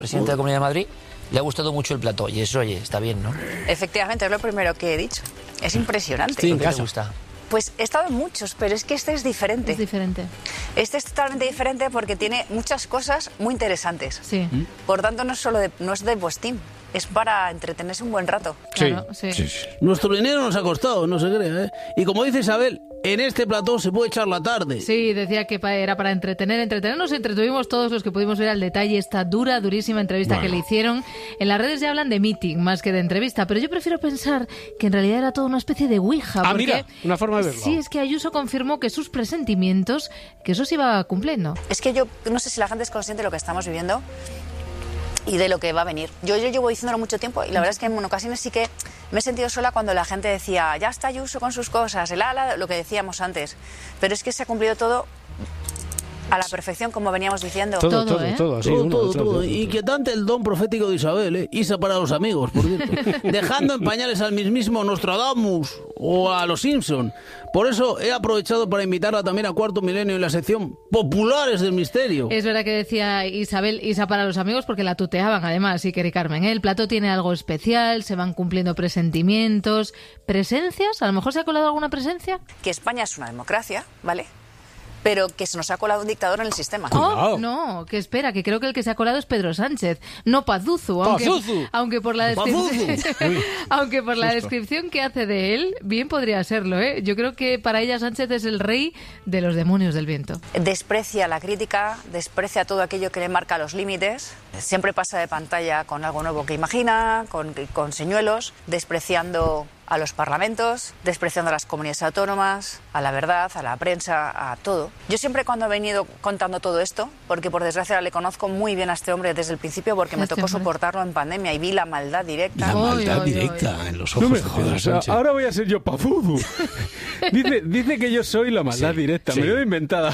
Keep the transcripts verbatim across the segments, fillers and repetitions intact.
presidente de la Comunidad de Madrid, le ha gustado mucho el plató y eso, oye, está bien, ¿no? Efectivamente, es lo primero que he dicho. Es impresionante. Sí, ¿en qué te gusta? Pues he estado en muchos, pero es que este es diferente. Es diferente. Este es totalmente diferente porque tiene muchas cosas muy interesantes. Sí. Por tanto, no es solo de, no es de postín, es para entretenerse un buen rato. Claro, sí. Sí, sí. Nuestro dinero nos ha costado, no se crea, ¿eh? Y como dice Isabel, en este plató se puede echar la tarde. Sí, decía que pa- era para entretener, entretenernos, entretuvimos todos los que pudimos ver al detalle esta dura, durísima entrevista Bueno. que le hicieron. En las redes ya hablan de meeting más que de entrevista, pero yo prefiero pensar que en realidad era toda una especie de ouija. Ah, porque, mira, una forma de verlo. Sí, es que Ayuso confirmó que sus presentimientos, que eso se iba cumpliendo. Es que yo no sé si la gente es consciente de lo que estamos viviendo y de lo que va a venir. Yo, yo llevo diciéndolo mucho tiempo y la verdad es que en ocasiones sí que me he sentido sola cuando la gente decía, ya está Ayuso con sus cosas, el ala, lo que decíamos antes. Pero es que se ha cumplido todo a la perfección, como veníamos diciendo. Todo, Todo, todo, ¿eh? todo, así, Todo, uno, todo, otro, todo. otro, otro. Inquietante el don profético de Isabel, ¿eh? Isa para los amigos, por cierto. Dejando en pañales al mismísimo Nostradamus o a los Simpson. Por eso he aprovechado para invitarla también a Cuarto Milenio en la sección Populares del Misterio. Es verdad que decía Isabel, Isa para los amigos, porque la tuteaban además, sí, Keri Carmen, ¿eh? El plató tiene algo especial, se van cumpliendo presentimientos, presencias, a lo mejor se ha colado alguna presencia. Que España es una democracia, ¿vale? Pero que se nos ha colado un dictador en el sistema. Cuidado. Oh, no, que espera, que creo que el que se ha colado es Pedro Sánchez, no Pazuzu, aunque, Pazuzu. aunque por la Pazuzu. descripción, aunque por la descripción que hace de él, bien podría serlo, ¿eh? Yo creo que para ella Sánchez es el rey de los demonios del viento. Desprecia la crítica, desprecia todo aquello que le marca los límites, siempre pasa de pantalla con algo nuevo que imagina, con, con señuelos, despreciando a los parlamentos, despreciando a las comunidades autónomas, a la verdad, a la prensa, a todo. Yo siempre cuando he venido contando todo esto, porque por desgracia le conozco muy bien a este hombre desde el principio porque me Este tocó hombre. soportarlo en pandemia y vi la maldad directa. La Oy, maldad oy, directa oy. en los No ojos me de Pedro jodas, Sánchez. ahora voy a ser yo pafudu. Dice, dice que yo soy la maldad Sí, directa, sí. me lo he inventada.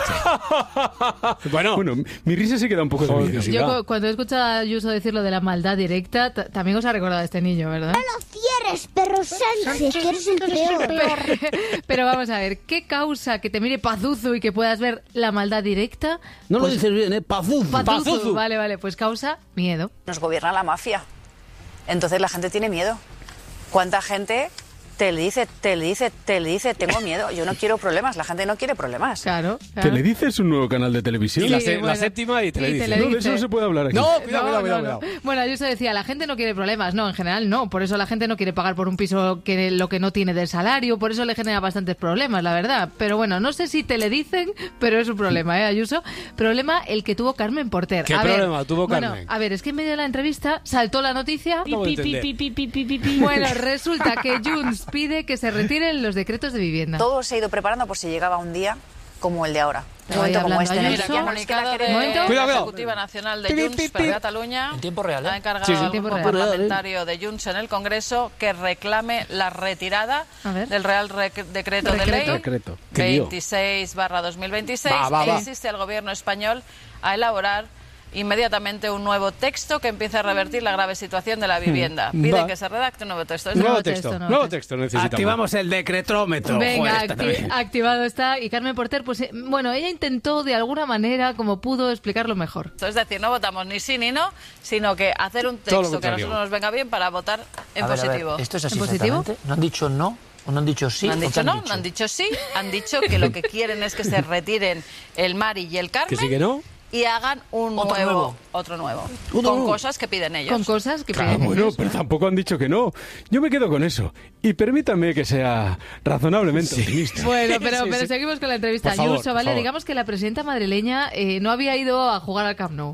Bueno, Bueno, mi risa sí que da un poco de Joder. curiosidad. Yo cu- cuando he escuchado a Ayuso decir lo de la maldad directa, t- también os ha recordado a este niño, ¿verdad? Quieres, perro Sánchez, que eres el peor. Pero vamos a ver, ¿qué causa que te mire Pazuzu y que puedas ver la maldad directa? No Pues lo dices bien, ¿eh? Pazuzu. Pazuzu. Pazuzu. Vale, vale, pues causa miedo. Nos gobierna la mafia. Entonces la gente tiene miedo. ¿Cuánta gente te le dice, te le dice, te le dice, tengo miedo? Yo no quiero problemas, la gente no quiere problemas. Claro. ¿Te claro. le dices un nuevo canal de televisión? y la, Sí, se- la bueno. séptima y te le Y te dice. le No, de eso dice. no se puede hablar aquí. No, cuidado, No, cuidado, cuidado, no, no. cuidado. Bueno, Ayuso decía, la gente no quiere problemas. No, en general no. Por eso la gente no quiere pagar por un piso que lo que no tiene de salario. Por eso le genera bastantes problemas, la verdad. Pero bueno, no sé si te le dicen, pero es un problema, ¿eh, Ayuso? Problema el que tuvo Carmen Porter. ¿Qué A ver, problema tuvo bueno, Carmen? a ver, es que en medio de la entrevista saltó la noticia. Acabo de entender. Bueno, resulta que Junts pide que se retiren los decretos de vivienda. Todo se ha ido preparando por si llegaba un día como el de ahora. Un Ahí momento como hablando este. en el Ayuso. que ya no es que la Comunicado de queremos- Momento. la Cuidado, cuidado. Ejecutiva Nacional de Pip, Junts pip, para pip. Cataluña En tiempo real, ¿eh? ha encargado Sí, sí. al En tiempo grupo real. parlamentario de Junts en el Congreso que reclame la retirada A ver. del Real Rec- Decreto de ¿Decreto? Ley Decreto. Qué lío. veintiséis barra dos mil veintiséis Va, va, e va. insiste al gobierno español a elaborar inmediatamente un nuevo texto que empiece a revertir la grave situación de la vivienda. Pide Va. que se redacte un nuevo texto. Es Nuevo Nuevo texto, texto, nuevo nuevo texto. texto necesitamos. Activamos el decretrómetro. Venga, Joder, esta acti- también. activado está. Y Carmen Porter, pues eh, bueno, ella intentó de alguna manera, como pudo, explicarlo mejor. Es decir, no votamos ni sí ni no, sino que hacer un Todo lo texto que a contrario. nosotros nos venga bien para votar en A ver, a ver, positivo. ¿esto es así ¿En positivo? exactamente? ¿No han dicho no? ¿O no han dicho sí? No han ¿O qué dicho no, no han dicho sí, han dicho que lo que quieren es que se retiren el Mari y el Carmen Que sí que no. y hagan un Otro nuevo, nuevo. otro nuevo, Otro con nuevo. cosas que piden ellos. Con cosas que Ah, piden bueno, ellos. pero tampoco han dicho que no. Yo me quedo con eso. Y permítame que sea razonablemente optimista. Bueno, pero, Sí, pero sí. seguimos con la entrevista. Por favor, Ayuso, por ¿vale? favor. Digamos que la presidenta madrileña eh, no había ido a jugar al Camp Nou.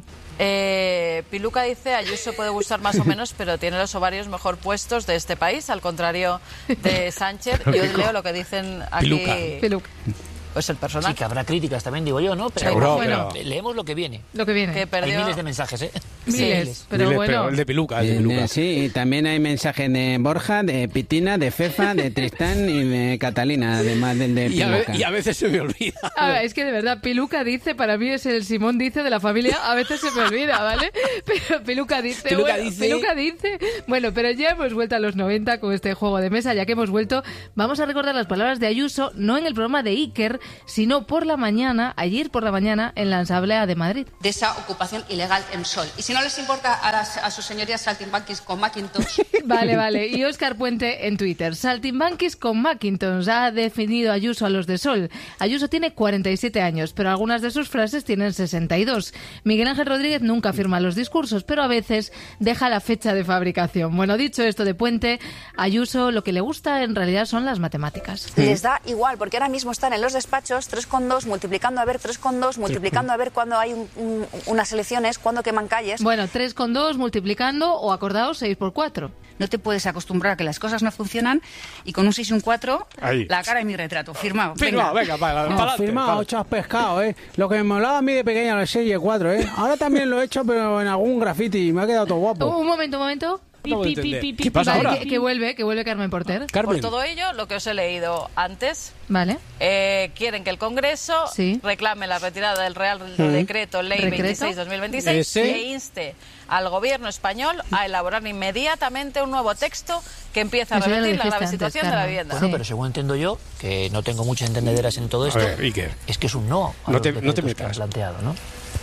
Eh, Piluca dice, Ayuso puede gustar más o menos, pero tiene los ovarios mejor puestos de este país, al contrario de Sánchez. Yo leo lo que dicen aquí, Piluca. Peluca. pues el Sí, personaje. que habrá críticas también, digo yo, ¿no? Pero Seguro, Bueno. pero- leemos lo que viene. Lo que viene. Que Hay perdió... miles de mensajes, ¿eh? Miles. Pero Dile, bueno. el de Piluca, el de Piluca. Eh, sí, y también hay mensajes de Borja, de Pitina, de Fefa, de Tristán y de Catalina, además del de Y a, ve- Piluca. y a veces se me olvida. Ah, es que de verdad, Piluca dice, para mí es el Simón dice de la familia, a veces se me olvida, ¿vale? Pero Piluca dice, Piluca bueno, dice- Piluca dice. Bueno, pero ya hemos vuelto a los noventa con este juego de mesa, ya que hemos vuelto, vamos a recordar las palabras de Ayuso, no en el programa de Iker, sino por la mañana, ayer por la mañana, en la Asamblea de Madrid. de esa ocupación ilegal en Sol. Y sin Si no les importa a, las, a sus señorías saltimbanquis con Macintosh. Vale, vale. Y Óscar Puente en Twitter. Saltimbanquis con Macintosh. Ha definido Ayuso a los de Sol. Ayuso tiene cuarenta y siete años, pero algunas de sus frases tienen sesenta y dos. Miguel Ángel Rodríguez nunca firma los discursos, pero a veces deja la fecha de fabricación. Bueno, dicho esto de Puente, Ayuso lo que le gusta en realidad son las matemáticas. Les da igual, porque ahora mismo están en los despachos tres con dos, multiplicando a ver tres con dos, multiplicando a ver cuando hay un, un, unas elecciones, cuando queman calles. Bueno, tres con dos multiplicando o acordaos seis por cuatro. No te puedes acostumbrar a que las cosas no funcionan y con un seis y un cuatro, Ahí. la cara de mi retrato. Firmado. Firmado, venga, para, No, para firmado, chas pescado, ¿eh? Lo que me molaba a mí de pequeña, el seis y el cuatro, ¿eh? Ahora también lo he hecho, pero en algún graffiti y me ha quedado todo guapo. Un momento, un momento. No puedo entender. ¿Qué Vale, pasa ahora? Que, que vuelve, que vuelve Carmen Porter. Carmen. Por todo ello, lo que os he leído antes, Vale. eh, quieren que el Congreso Sí. reclame la retirada del Real Decreto Ley ¿Decreto? veintiséis barra dos mil veintiséis Ese. e inste al Gobierno español a elaborar inmediatamente un nuevo texto que empiece a Eso ya lo revertir la dijiste grave antes, situación de la Carmen. vivienda. Bueno, Sí. pero según entiendo yo, que no tengo muchas entendederas en todo esto, A ver, ¿y qué? es que es un no a No los te- no te decretos que metas. han planteado, ¿no?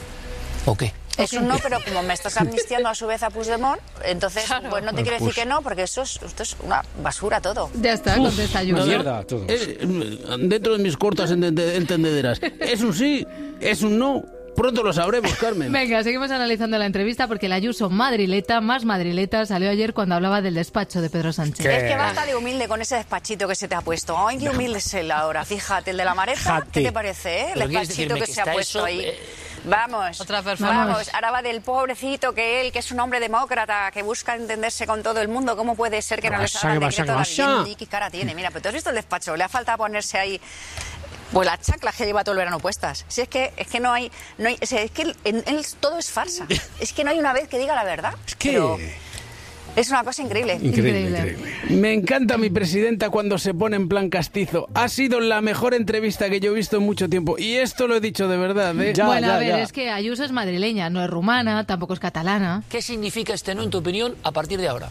¿O qué? Es un no, pero como me estás amnistiando a su vez a Puigdemont, entonces Claro. pues no te quiero decir que no, porque eso es, esto es una basura todo. Ya está, contesta Ayuso. Una mierda, todo. Eh, dentro de mis cortas entende- entendederas, es un sí, es un no. Pronto lo sabremos, Carmen. Venga, seguimos analizando la entrevista porque la Ayuso madrileta, más madrileta, salió ayer cuando hablaba del despacho de Pedro Sánchez. ¿Qué? Es que basta de humilde con ese despachito que se te ha puesto. Ay, qué humilde es él ahora. Fíjate, el de la mareta, Fíjate. ¿qué te parece, eh? El ¿Pero quieres despachito decirme que, que se ha está puesto eso, ahí. eh? Vamos, Otra performance. vamos. Ahora va del pobrecito que él, que es un hombre demócrata, que busca entenderse con todo el mundo. ¿Cómo puede ser que no le Vaya, salga el vaya, decreto de la vaya. vivienda? ¿Y qué cara tiene? Mira, pero tú has visto el despacho. Le ha faltado ponerse ahí... Pues las chanclas que lleva todo el verano puestas. Si es que es que no hay, no hay, o sea, es que él, en él todo es farsa. Es que no hay una vez que diga la verdad. Es que... Pero es una cosa increíble. Increíble, Increíble. increíble. Me encanta mi presidenta cuando se pone en plan castizo. Ha sido la mejor entrevista que yo he visto en mucho tiempo. Y esto lo he dicho de verdad, ¿eh? Ya, bueno, ya, a ver, ya. es que Ayuso es madrileña, no es rumana, tampoco es catalana. ¿Qué significa este no, en tu opinión, a partir de ahora?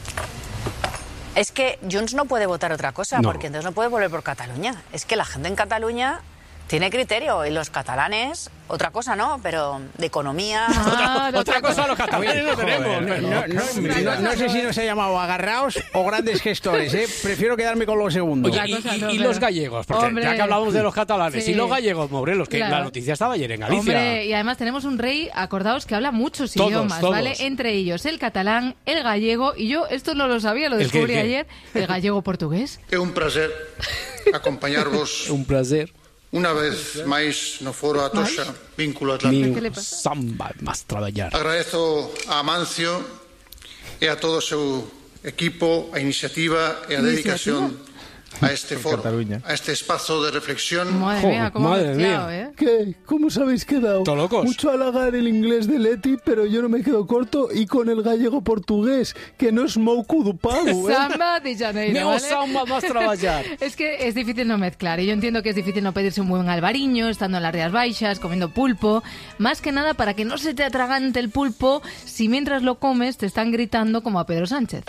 Es que Junts no puede votar otra cosa, No. porque entonces no puede volver por Cataluña. Es que la gente en Cataluña tiene criterio y los catalanes, otra cosa no, pero de economía... Ah, de Otra cosa los catalanes no tenemos. No, no, no- no sé si nos ha llamado agarraos o grandes gestores, ¿eh? Prefiero quedarme con lo segundo. Oye, Otra y, cosa y- no, y pero- los gallegos, porque Hombre. ya que hablamos de los catalanes, Sí. y los gallegos, Morelos, que Claro. la noticia estaba ayer en Galicia. Hombre, y además tenemos un rey, acordaos, que habla muchos Todos, idiomas, todos. ¿vale? Entre ellos el catalán, el gallego, y yo esto no lo sabía, lo ¿El qué, descubrí el qué? ayer, el gallego portugués. É un prazer acompañarvos Un placer. unha vez máis no Foro Atoxa Vínculo Mi Atlántico. ¿Qué le pasa? samba más traballar. Agradezo a Amancio e a todo o seu equipo a iniciativa e a dedicación a este foro, a este espazo de reflexión. Madre Joder, mía, cómo ha madre mezclado, mía. ¿eh? ¿Qué? ¿Cómo os habéis quedado? ¿Todos locos? Mucho halagar el inglés de Leti, pero yo no me quedo corto y con el gallego portugués, que no es mouco do pago, ¿eh? Samba de Janeiro, Meu ¿vale? samba más traballar. Es que es difícil no mezclar, y yo entiendo que es difícil no pedirse un buen albariño, estando en las Rías Baixas, comiendo pulpo, más que nada para que no se te atragante el pulpo si mientras lo comes te están gritando como a Pedro Sánchez.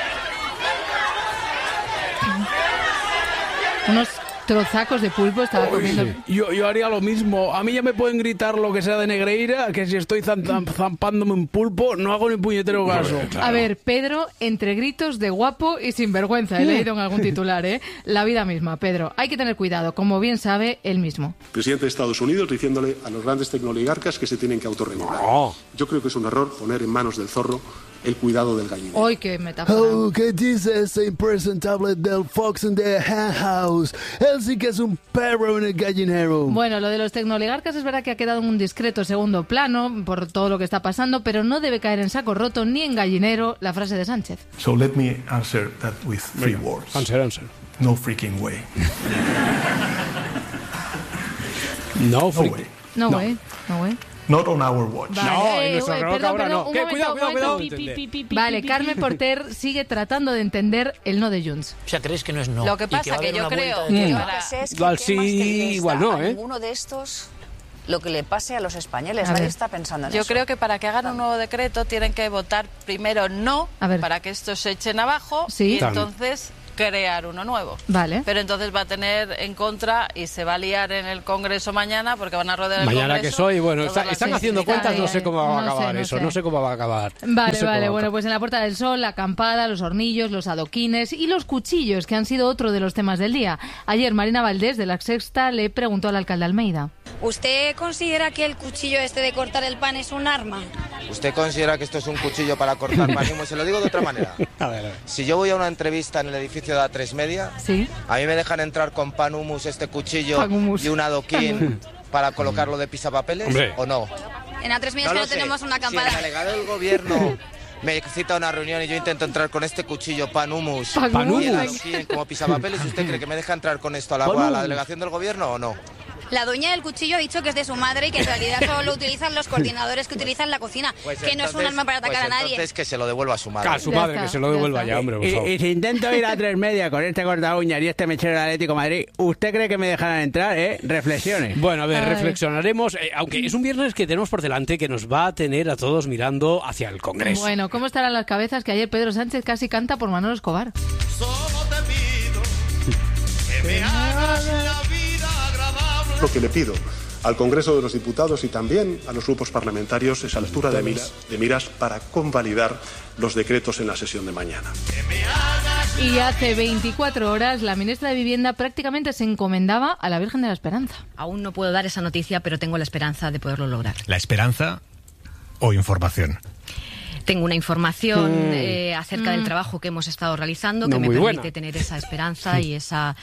Unos trozacos de pulpo estaba comiendo. Yo, yo haría lo mismo. A mí ya me pueden gritar lo que sea de Negreira, que si estoy zam- zam- zampándome un pulpo, no hago ni puñetero caso. A ver, Pedro, entre gritos de guapo y sinvergüenza, he leído en algún titular, ¿eh? La vida misma, Pedro. Hay que tener cuidado, como bien sabe él mismo. Presidente de Estados Unidos diciéndole a los grandes tecnoligarcas que se tienen que autorregular. No. Yo creo que es un error poner en manos del zorro el cuidado del gallinero. ¡Ay, qué metáfora! Oh, ¿qué dice ese impresentable del Fox in the Hen House? Él sí que es un perro en el gallinero. Bueno, lo de los tecnoligarcas es verdad que ha quedado en un discreto segundo plano por todo lo que está pasando, pero no debe caer en saco roto ni en gallinero la frase de Sánchez. So let me answer that with three words. Answer, answer. No freaking way. No, No way. No, güey, no, güey. Not on our watch. Vale, No, en eh, nuestro eh, reloj perdón, ahora perdón, no. un ¿Qué? momento, Cuidado, un cuidado, momento. cuidado. Vale, Carmen Porter sigue tratando de entender el no de Junts. O sea, ¿crees que no es no? Lo que Y pasa va a que haber yo una creo vuelta de que tuerca? para- Lo que sé es que Igual qué más sí, que les igual da no, a ¿eh? ninguno de estos lo que le pase a los españoles. A Nadie ver. está pensando en Yo eso. creo que para que hagan un nuevo decreto tienen que votar primero no, A ver. para que estos se echen abajo, Sí. y entonces crear uno nuevo. Vale. Pero entonces va a tener en contra y se va a liar en el Congreso mañana porque van a rodear el Mañana Congreso. que soy, bueno, todas está- las están haciendo instituciones. cuentas, no sé cómo va a No sé, acabar no eso, sé. no sé cómo va a acabar. Vale, No sé cómo va vale, a bueno, acabar. pues en la Puerta del Sol, la acampada, los hornillos, los adoquines y los cuchillos, que han sido otro de los temas del día. Ayer Marina Valdés, de La Sexta, le preguntó al alcalde Almeida. ¿Usted considera que el cuchillo este de cortar el pan es un arma? ¿Usted considera que esto es un cuchillo para cortar pan? Se lo digo de otra manera. A ver, a ver. Si yo voy a una entrevista en el edificio de A tres Media, ¿Sí? a mí me dejan entrar con pan humus, este cuchillo Pan hummus. y un adoquín para colocarlo de pisapapeles, Hombre. ¿o no? En A tres Medias No que lo no sé. tenemos una Si acampada. el delegado del gobierno me cita a una reunión y yo intento entrar con este cuchillo pan humus Pan y el hummus. adoquín como pisapapeles, ¿usted cree que me deja entrar con esto a la, Pan a la hummus. delegación del gobierno o no? La dueña del cuchillo ha dicho que es de su madre y que en realidad solo lo utilizan los coordinadores que utilizan la cocina, Pues que no es un entonces- arma para atacar pues a nadie. entonces que se lo devuelva a su madre. A su Ya madre, está, que se lo ya devuelva está. ya, hombre, por Y, favor. y si intento ir a tres media con este corta uñas y este mechero del Atlético de Madrid, ¿usted cree que me dejarán entrar, eh? Reflexiones. Bueno, a ver, Ay. reflexionaremos, eh, aunque es un viernes que tenemos por delante que nos va a tener a todos mirando hacia el Congreso. Bueno, ¿cómo estarán las cabezas que ayer Pedro Sánchez casi canta por Manolo Escobar? Lo que le pido al Congreso de los Diputados y también a los grupos parlamentarios es altura de, mira- de miras para convalidar los decretos en la sesión de mañana. Y hace veinticuatro horas la ministra de Vivienda prácticamente se encomendaba a la Virgen de la Esperanza. Aún no puedo dar esa noticia, pero tengo la esperanza de poderlo lograr. ¿La esperanza o información? Tengo una información Mm. eh, acerca Mm. del trabajo que hemos estado realizando No que me muy permite buena. tener esa esperanza y esa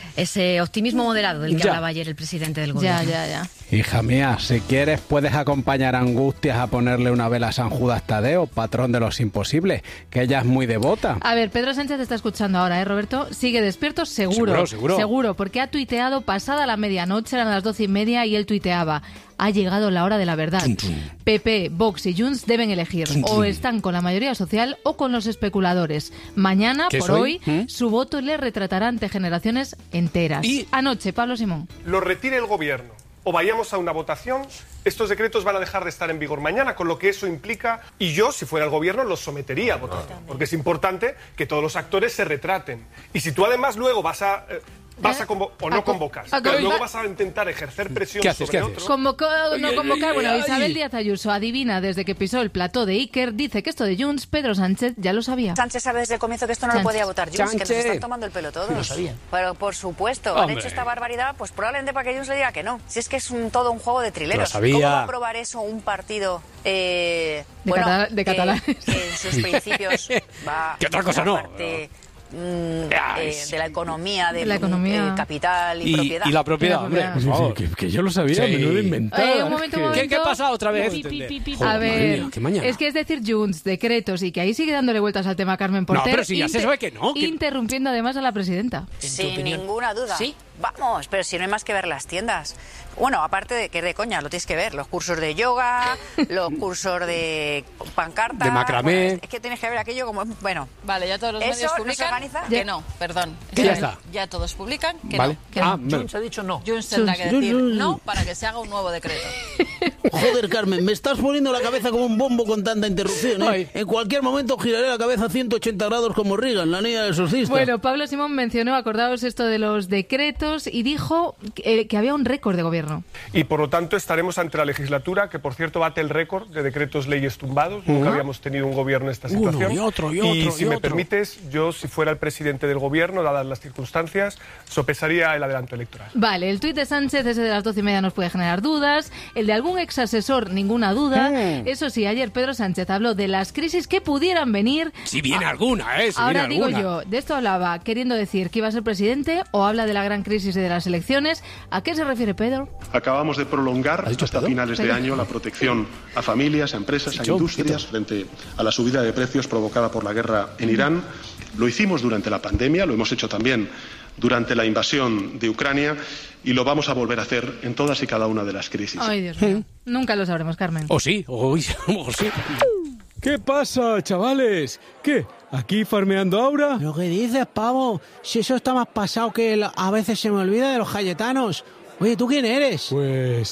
ese optimismo moderado del que Ya. hablaba ayer el presidente del Ya, gobierno. ya, ya. Hija mía, si quieres puedes acompañar a Angustias a ponerle una vela a San Judas Tadeo, patrón de los imposibles, que ella es muy devota. A ver, Pedro Sánchez está escuchando ahora, ¿eh, Roberto? Sigue despierto, seguro. Seguro, seguro. Seguro, porque ha tuiteado pasada la medianoche, eran las doce y media, y él tuiteaba: ha llegado la hora de la verdad. P P, Vox y Junts deben elegir. O están con la mayoría social o con los especuladores. Mañana, ¿Qué por soy? hoy, ¿Mm? su voto le retratará ante generaciones enteras. Y- Anoche, Pablo Simón. Lo retire el gobierno o vayamos a una votación, estos decretos van a dejar de estar en vigor mañana, con lo que eso implica, y yo, si fuera el gobierno, los sometería a votación, porque es importante que todos los actores se retraten. Y si tú además luego vas a... eh, vas a convo- o A no co- convocas, a pero convocar- luego vas a intentar ejercer presión ¿Qué haces, sobre qué haces? otros. Convocó, no Ay, convocar. ay, Bueno, ay. Isabel Díaz Ayuso adivina desde que pisó el plató de Iker, dice que esto de Junts, Pedro Sánchez ya lo sabía. Sánchez sabe desde el comienzo que esto no Sánchez. lo podía votar Junts, que nos Sánchez. están tomando el pelo todos. Lo sabía. Pero por supuesto, han Hombre. hecho esta barbaridad, pues probablemente para que Junts le diga que no. Si es que es un, todo un juego de trileros. Lo sabía. ¿Cómo va a aprobar eso un partido eh, De bueno, catala- de que- catalanes. que en sus principios va Que otra cosa la no. parte, mm, Ay, eh, sí. de la economía, de La economía. eh, capital y, Y, propiedad. y la propiedad, Y la hombre, propiedad. por Sí, favor. sí, que, que yo lo sabía, Sí. menudo inventada. Eh, un es momento, que- un ¿Qué- momento. qué pasa otra vez? Pi, pi, pi, pi. Joder, A madre ver, mía, qué mañana. es que es decir Junts, decretos, y que ahí sigue dándole vueltas al tema Carmen Porter. pero si ya se inter- sabe que no, que- Interrumpiendo además a la presidenta. Sin opinión. ninguna duda. ¿Sí? Vamos, pero si no hay más que ver las tiendas. Bueno, aparte de que de coña, lo tienes que ver. Los cursos de yoga, los cursos de pancarta. De macramé. Bueno, es, es que tienes que ver aquello como... Bueno, Vale, ya todos los ¿Eso medios no se publican organiza? que Ya. no, perdón. Que ya está. Ya todos publican que Vale. no. Que Ah, no. bueno. Junts ha dicho no. Junts tendrá que Junts. decir no para que se haga un nuevo decreto. Joder, Carmen, me estás poniendo la cabeza como un bombo con tanta interrupción, ¿eh? Ay. En cualquier momento giraré la cabeza a ciento ochenta grados como Reagan, la niña del exorcista. Bueno, Pablo Simón mencionó, acordaos esto de los decretos, y dijo que, que había un récord de gobierno. Y por lo tanto estaremos ante la legislatura, que por cierto bate el récord de decretos leyes tumbados. Nunca habíamos tenido un gobierno en esta Uno, situación. y otro, y otro, si y me otro. permites, yo, si fuera el presidente del gobierno, dadas las circunstancias, sopesaría el adelanto electoral. Vale, el tuit de Sánchez, ese de las doce y media, nos puede generar dudas. El de algún ex asesor, ninguna duda. Eso sí, ayer Pedro Sánchez habló de las crisis que pudieran venir. Si viene alguna, ¿eh? Si Ahora viene digo alguna. yo, de esto hablaba queriendo decir que iba a ser presidente, o habla de la gran crisis y de las elecciones. ¿A qué se refiere Pedro? Acabamos de prolongar ¿Has dicho hasta Pedro? finales de Pedro. año la protección a familias, a empresas, a Dicho, industrias frente a la subida de precios provocada por la guerra en Irán. Lo hicimos durante la pandemia, lo hemos hecho también durante la invasión de Ucrania y lo vamos a volver a hacer en todas y cada una de las crisis. Ay, Dios mío. Nunca lo sabremos, Carmen. O sí, o, o sí. ¿Qué pasa, chavales? ¿Qué? ¿Aquí farmeando Aura? ¿Lo que dices, pavo? Si eso está más pasado que el- a veces se me olvida de los cayetanos. Oye, ¿tú quién eres? Pues...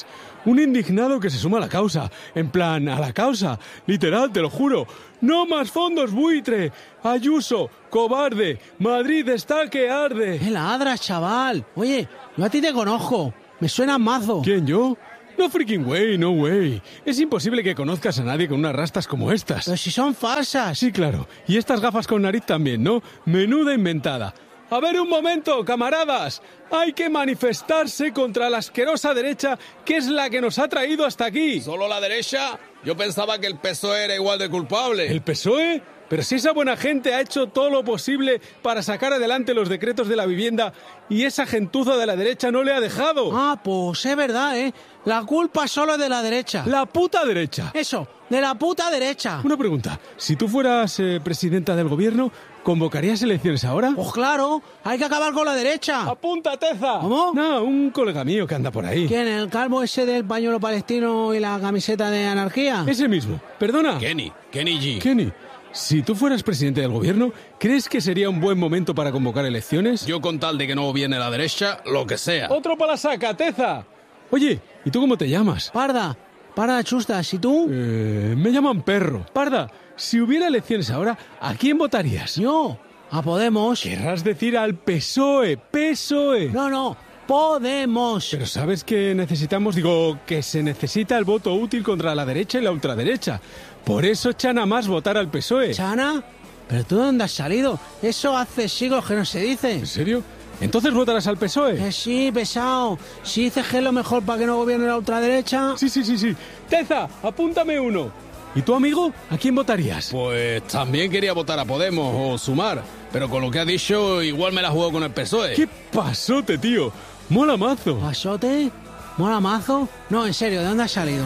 Un indignado que se suma a la causa. En plan, a la causa. Literal, te lo juro. ¡No más fondos buitre! Ayuso, cobarde. Madrid está que arde. ¡Qué ladras, chaval! Oye, yo a ti te conozco. Me suena mazo. ¿Quién, yo? No freaking way, no way. Es imposible que conozcas a nadie con unas rastas como estas. Pero si son falsas. Sí, claro. Y estas gafas con nariz también, ¿no? Menuda inventada. A ver, un momento, camaradas. Hay que manifestarse contra la asquerosa derecha, que es la que nos ha traído hasta aquí. ¿Solo la derecha? Yo pensaba que el P S O E era igual de culpable. ¿El P S O E? Pero si esa buena gente ha hecho todo lo posible para sacar adelante los decretos de la vivienda y esa gentuza de la derecha no le ha dejado. Ah, pues es verdad, ¿eh? La culpa solo es de la derecha. La puta derecha. Eso, de la puta derecha. Una pregunta. Si tú fueras eh, presidenta del gobierno, ¿convocarías elecciones ahora? Pues claro, hay que acabar con la derecha. ¡Apunta, Teza! ¿Cómo? No, un colega mío que anda por ahí. ¿Quién? ¿El calvo ese del pañuelo palestino y la camiseta de anarquía? Ese mismo. Perdona. Kenny, Kenny G. Kenny. Si tú fueras presidente del gobierno, ¿crees que sería un buen momento para convocar elecciones? Yo con tal de que no viene la derecha, lo que sea. ¡Otro para la saca, Teza! Oye, ¿y tú cómo te llamas? Parda. Parda Chustas. ¿Y tú? Eh, me llaman Perro. Parda, si hubiera elecciones ahora, ¿a quién votarías? Yo. A Podemos. Querrás decir al P S O E. P S O E. No, no. Podemos. Pero sabes que necesitamos, digo, que se necesita el voto útil contra la derecha y la ultraderecha. Por eso Chana más votar al P S O E. ¿Chana? ¿Pero tú de dónde has salido? Eso hace siglos que no se dice. ¿En serio? ¿Entonces votarás al P S O E? Eh, sí, pesado. Si dices que es lo mejor para que no gobierne la ultraderecha... Sí, sí, sí, sí. Teza, apúntame uno. ¿Y tu amigo? ¿A quién votarías? Pues también quería votar a Podemos o Sumar. Pero con lo que ha dicho, igual me la juego con el P S O E. ¡Qué pasote, tío! ¡Mola mazo! ¿Pasote? ¿Mola mazo? No, en serio, ¿de dónde has salido?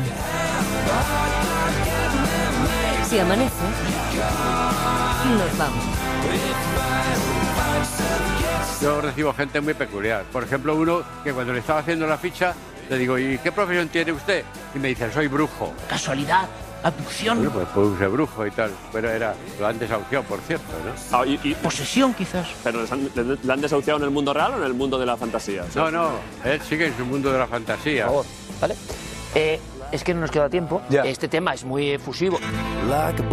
Si amanece, nos vamos. Yo recibo gente muy peculiar. Por ejemplo, uno que cuando le estaba haciendo la ficha, le digo, ¿y qué profesión tiene usted? Y me dice, soy brujo. ¿Casualidad? ¿Abducción? Bueno, pues puede ser brujo y tal. Pero era, lo han desahuciado, por cierto, ¿no? Ah, y, y, ¿Posesión, quizás? ¿Pero les han, le, le han desahuciado en el mundo real o en el mundo de la fantasía? ¿Sí? No, no, él sigue en su mundo de la fantasía. Por favor, ¿vale? Eh, es que no nos queda tiempo. Ya. Este tema es muy efusivo.